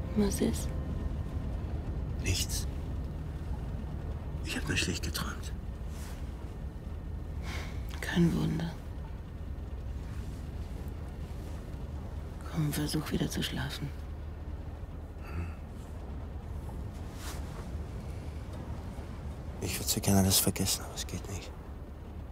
Was ist? Nichts. Ich habe nur schlecht geträumt. Kein Wunder. Komm, versuch wieder zu schlafen. Ich würde so gerne alles vergessen, aber es geht nicht.